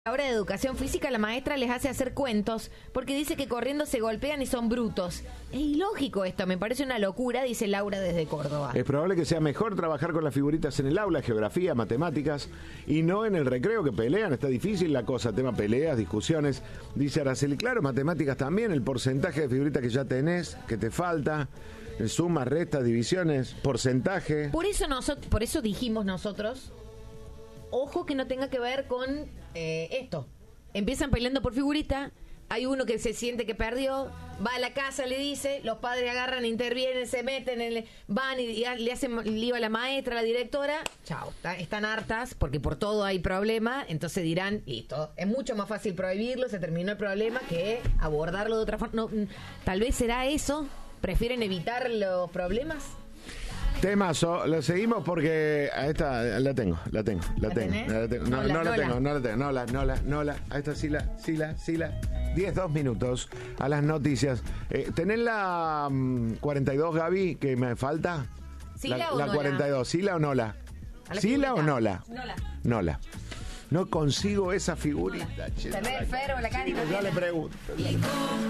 Ahora de educación física la maestra les hace hacer cuentos porque dice que corriendo se golpean y son brutos. Es ilógico esto, me parece una locura, dice Laura desde Córdoba. Es probable que sea mejor trabajar con las figuritas en el aula, geografía, matemáticas, y no en el recreo que pelean. Está difícil la cosa, tema peleas, discusiones. Dice Araceli, claro, matemáticas también, el porcentaje de figuritas que ya tenés, que te falta, sumas, restas, divisiones, porcentaje. Por eso dijimos nosotros, ojo que no tenga que ver con esto. Empiezan peleando por figurita, hay uno que se siente que perdió, va a la casa, le dice, los padres agarran, intervienen, se meten, van y le hacen lío a la maestra, a la directora, chao, están hartas porque por todo hay problema, entonces dirán, listo, es mucho más fácil prohibirlo, se terminó el problema que abordarlo de otra forma. No, tal vez será eso, prefieren evitar los problemas. Temazo, lo seguimos porque a esta la tengo. No la tengo. A esta sí la. 10, 2 minutos a las noticias. ¿Tenés la 42, Gaby, que me falta? ¿Sila o la Nola? 42, ¿Sila o Nola? ¿Sila o Nola? Nola. No consigo esa figurita. ¿Tenés Fer o la Cari? Ya le pregunto.